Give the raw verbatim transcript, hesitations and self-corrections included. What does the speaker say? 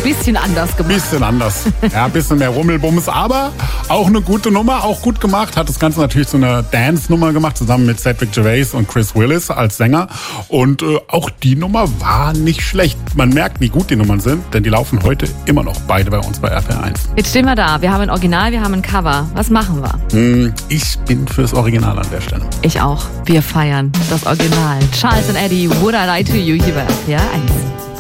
bisschen anders gemacht. Bisschen anders. Ja, ein bisschen mehr Rummelbums, aber auch eine gute Nummer, auch gut gemacht. Hat das Ganze natürlich zu einer Dance-Nummer gemacht, zusammen mit Cedric Gervais und Chris Willis als Sänger. Und äh, auch die Nummer war nicht schlecht. Man merkt, wie gut die Nummern sind, denn die laufen heute immer noch beide bei uns bei R P R eins. Jetzt stehen wir da. Wir haben ein Original, wir haben ein Cover. Was machen wir? Hm, ich bin fürs Original an der Stelle. Ich auch. Wir feiern das Original. Charles und Eddie, Would I Lie to You hier bei R P R eins.